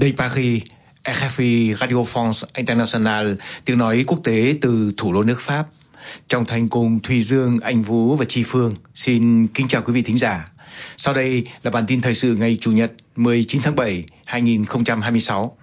Đây Paris, RFI Radio France International, tiếng nói quốc tế từ thủ đô nước Pháp. Trong thành cùng Thùy Dương, Anh Vũ và Chi Phương xin kính chào quý vị thính giả. Sau đây là bản tin thời sự ngày Chủ nhật 19 tháng 7, 2026.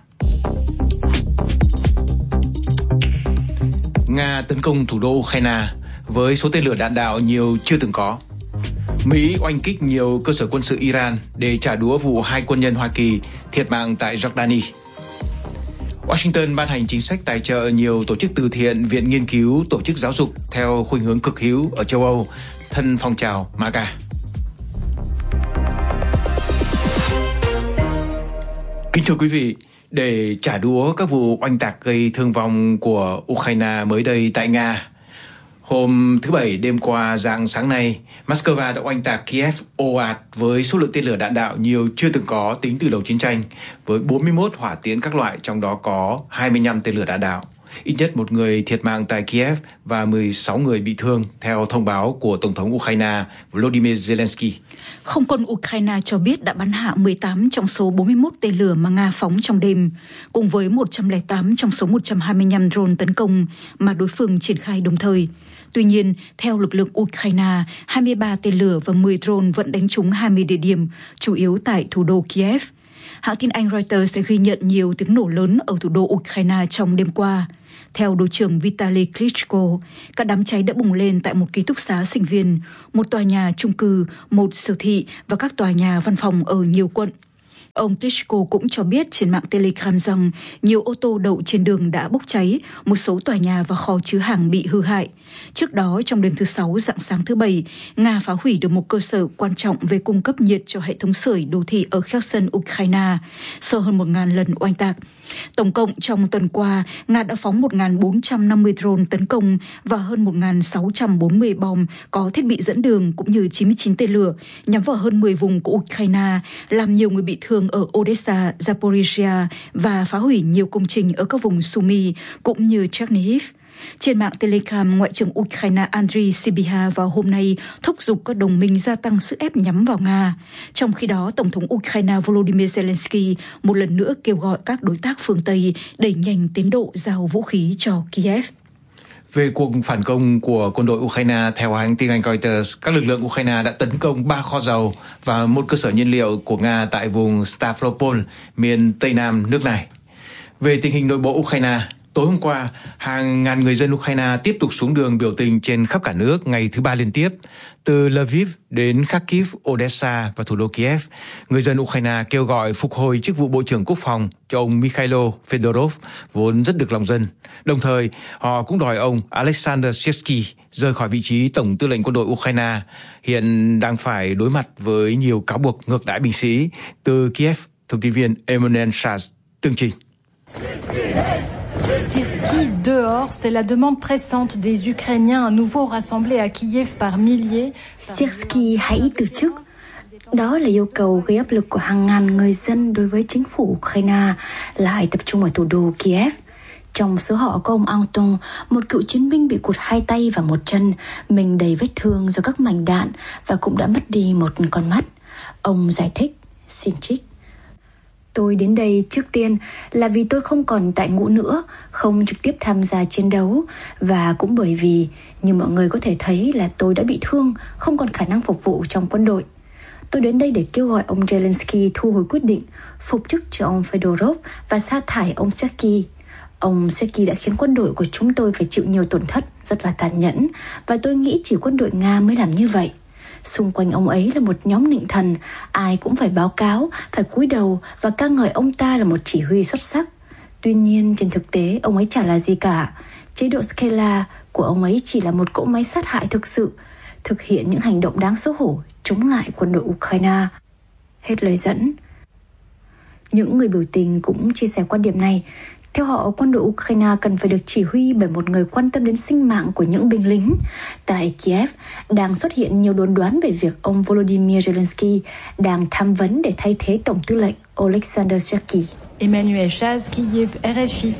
Nga tấn công thủ đô Ukraine với số tên lửa đạn đạo nhiều chưa từng có. Mỹ oanh kích nhiều cơ sở quân sự Iran để trả đũa vụ 2 quân nhân Hoa Kỳ thiệt mạng tại Jordani. Washington ban hành chính sách tài trợ nhiều tổ chức từ thiện, viện nghiên cứu, tổ chức giáo dục theo khuynh hướng cực hữu ở châu Âu, thân phong trào MAGA. Kính thưa quý vị, để trả đũa các vụ oanh tạc gây thương vong của Ukraine mới đây tại Nga, hôm thứ Bảy đêm qua rạng sáng nay, Moscow đã oanh tạc Kiev ồ ạt với số lượng tên lửa đạn đạo nhiều chưa từng có tính từ đầu chiến tranh, với 41 hỏa tiễn các loại, trong đó có 25 tên lửa đạn đạo. Ít nhất một người thiệt mạng tại Kiev và 16 người bị thương, theo thông báo của Tổng thống Ukraine Volodymyr Zelensky. Không quân Ukraine cho biết đã bắn hạ 18 trong số 41 tên lửa mà Nga phóng trong đêm, cùng với 108 trong số 125 drone tấn công mà đối phương triển khai đồng thời. Tuy nhiên, theo lực lượng Ukraine, 23 tên lửa và 10 drone vẫn đánh trúng 20 địa điểm, chủ yếu tại thủ đô Kiev. Hãng tin Anh Reuters sẽ ghi nhận nhiều tiếng nổ lớn ở thủ đô Ukraine trong đêm qua. Theo Bộ trưởng Vitaly Klitschko, các đám cháy đã bùng lên tại một ký túc xá sinh viên, một tòa nhà chung cư, một siêu thị và các tòa nhà văn phòng ở nhiều quận. Ông Klitschko cũng cho biết trên mạng Telegram rằng nhiều ô tô đậu trên đường đã bốc cháy, một số tòa nhà và kho chứa hàng bị hư hại. Trước đó, trong đêm thứ Sáu rạng sáng thứ Bảy, Nga phá hủy được một cơ sở quan trọng về cung cấp nhiệt cho hệ thống sưởi đô thị ở Kherson, Ukraine, sau hơn 1.000 lần oanh tạc. Tổng cộng trong tuần qua, Nga đã phóng 1.450 drone tấn công và hơn 1.640 bom có thiết bị dẫn đường cũng như 99 tên lửa nhắm vào hơn 10 vùng của Ukraine, làm nhiều người bị thương ở Odessa, Zaporizhia và phá hủy nhiều công trình ở các vùng Sumy cũng như Chernihiv. Trên mạng Telegram, Ngoại trưởng Ukraine Andriy Sybiha vào hôm nay thúc giục các đồng minh gia tăng sức ép nhắm vào Nga. Trong khi đó, Tổng thống Ukraine Volodymyr Zelensky một lần nữa kêu gọi các đối tác phương Tây đẩy nhanh tiến độ giao vũ khí cho Kiev. Về cuộc phản công của quân đội Ukraine, theo hãng tin Anh Reuters, các lực lượng Ukraine đã tấn công 3 kho dầu và một cơ sở nhiên liệu của Nga tại vùng Stavropol, miền Tây Nam nước này. Về tình hình nội bộ Ukraine, tối hôm qua, hàng ngàn người dân Ukraine tiếp tục xuống đường biểu tình trên khắp cả nước ngày thứ Ba liên tiếp. Từ Lviv đến Kharkiv, Odessa và thủ đô Kiev, người dân Ukraine kêu gọi phục hồi chức vụ Bộ trưởng Quốc phòng cho ông Mikhailo Fedorov, vốn rất được lòng dân. Đồng thời, họ cũng đòi ông Alexander Syrsky rời khỏi vị trí Tổng tư lệnh quân đội Ukraine, hiện đang phải đối mặt với nhiều cáo buộc ngược đãi binh sĩ. Từ Kiev, thông tin viên Emmanuel Charles tường trình. Syrsky dehors, c'est la demande pressante des Ukrainiens à nouveau rassemblés à Kiev par milliers. Syrsky hãy từ chức. Đó là yêu cầu gây áp lực của hàng ngàn người dân đối với chính phủ Ukraine lại tập trung ở thủ đô Kiev. Trong số họ có ông Anton, một cựu chiến binh bị cụt 2 tay và 1 chân, mình đầy vết thương do các mảnh đạn và cũng đã mất đi một con mắt. Ông giải thích, xin trích: "Tôi đến đây trước tiên là vì tôi không còn tại ngũ nữa, không trực tiếp tham gia chiến đấu, và cũng bởi vì, như mọi người có thể thấy, là tôi đã bị thương, không còn khả năng phục vụ trong quân đội. Tôi đến đây để kêu gọi ông Zelensky thu hồi quyết định, phục chức cho ông Fedorov và sa thải ông Syrsky. Ông Syrsky đã khiến quân đội của chúng tôi phải chịu nhiều tổn thất rất là tàn nhẫn, và tôi nghĩ chỉ quân đội Nga mới làm như vậy. Xung quanh ông ấy là một nhóm nịnh thần, ai cũng phải báo cáo, phải cúi đầu và ca ngợi ông ta là một chỉ huy xuất sắc. Tuy nhiên, trên thực tế, ông ấy chả là gì cả. Chế độ Skela của ông ấy chỉ là một cỗ máy sát hại thực sự, thực hiện những hành động đáng xấu hổ chống lại quân đội Ukraine." Hết lời dẫn. Những người biểu tình cũng chia sẻ quan điểm này. Theo họ, quân đội Ukraine cần phải được chỉ huy bởi một người quan tâm đến sinh mạng của những binh lính. Tại Kiev, đang xuất hiện nhiều đồn đoán về việc ông Volodymyr Zelensky đang tham vấn để thay thế Tổng tư lệnh Alexander Syrsky. Emmanuel Chaz, Kiev, RFI.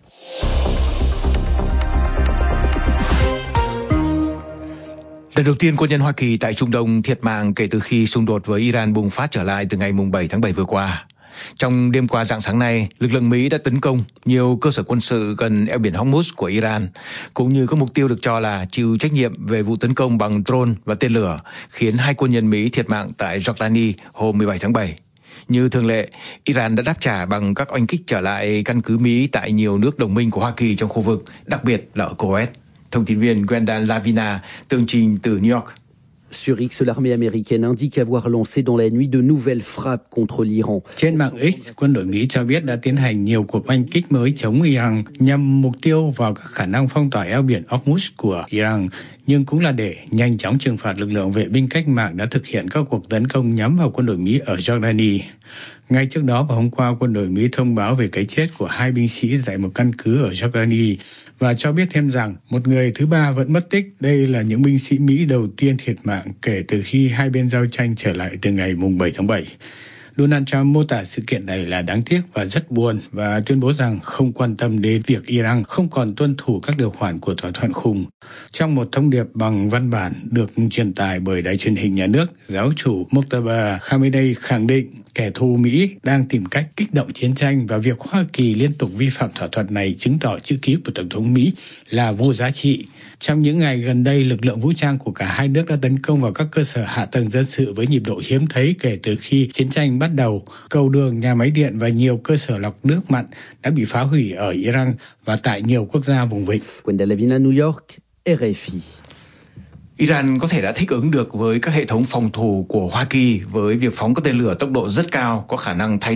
Lần đầu tiên quân nhân Hoa Kỳ tại Trung Đông thiệt mạng kể từ khi xung đột với Iran bùng phát trở lại từ ngày 7 tháng 7 vừa qua. Trong đêm qua rạng sáng nay, lực lượng Mỹ đã tấn công nhiều cơ sở quân sự gần eo biển Hormuz của Iran, cũng như có mục tiêu được cho là chịu trách nhiệm về vụ tấn công bằng drone và tên lửa, khiến 2 quân nhân Mỹ thiệt mạng tại Jordani hôm 17 tháng 7. Như thường lệ, Iran đã đáp trả bằng các oanh kích trở lại căn cứ Mỹ tại nhiều nước đồng minh của Hoa Kỳ trong khu vực, đặc biệt là ở Kuwait. Thông tin viên Gwendal Lavina tường trình từ New York. Sur X, l'armée américaine indique avoir lancé dans la nuit de nouvelles frappes contre l'Iran. Trên mạng X, quân đội Mỹ cho biết đã tiến hành nhiều cuộc oanh kích mới chống Iran nhằm mục tiêu vào các khả năng phong tỏa eo biển Hormuz của Iran, nhưng cũng là để nhanh chóng trừng phạt lực lượng vệ binh cách mạng đã thực hiện các cuộc tấn công nhắm vào quân đội Mỹ ở Jordani. Ngay trước đó vào hôm qua, quân đội Mỹ thông báo về cái chết của 2 binh sĩ tại một căn cứ ở Jordani và cho biết thêm rằng một người thứ ba vẫn mất tích. Đây là những binh sĩ Mỹ đầu tiên thiệt mạng kể từ khi hai bên giao tranh trở lại từ ngày 7 tháng 7. Donald Trump mô tả sự kiện này là đáng tiếc và rất buồn và tuyên bố rằng không quan tâm đến việc Iran không còn tuân thủ các điều khoản của thỏa thuận khung. Trong một thông điệp bằng văn bản được truyền tải bởi đài truyền hình nhà nước, giáo chủ Mojtaba Khamenei khẳng định kẻ thù Mỹ đang tìm cách kích động chiến tranh và việc Hoa Kỳ liên tục vi phạm thỏa thuận này chứng tỏ chữ ký của Tổng thống Mỹ là vô giá trị. Trong những ngày gần đây, lực lượng vũ trang của cả hai nước đã tấn công vào các cơ sở hạ tầng dân sự với nhịp độ hiếm thấy kể từ khi chiến tranh bắt đầu. Cầu đường, nhà máy điện và nhiều cơ sở lọc nước mặn đã bị phá hủy ở Iran và tại nhiều quốc gia vùng vịnh. Gwendal Lavina, New York, RFI. Iran có thể đã thích ứng được với các hệ thống phòng thủ của Hoa Kỳ với việc phóng các tên lửa tốc độ rất cao có khả năng thay